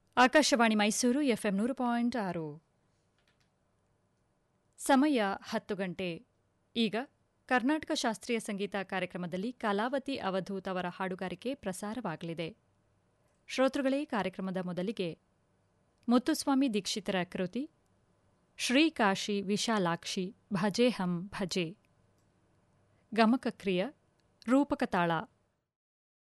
Akashvani Mysuru FM 100.6. ಸಮಯ 10 ಗಂಟೆ. ಈಗ ಕರ್ನಾಟಕ ಶಾಸ್ತ್ರೀಯ ಸಂಗೀತ ಕಾರ್ಯಕ್ರಮದಲ್ಲಿ ಕಲಾವತಿ ಅವಧೂತ್ ಅವರ ಹಾಡುಗಾರಿಕೆ ಪ್ರಸಾರವಾಗಲಿದೆ. ಶ್ರೋತೃಗಳೇ, ಕಾರ್ಯಕ್ರಮದ ಮೊದಲಿಗೆ ಮುತ್ತುಸ್ವಾಮಿ ದೀಕ್ಷಿತರ ಕೃತಿ ಶ್ರೀಕಾಶಿ ವಿಶಾಲಾಕ್ಷಿ ಭಜೆ ಹಂ ಭಜೆ. ಗಮಕ ಕ್ರಿಯ ರೂಪಕ ತಾಳ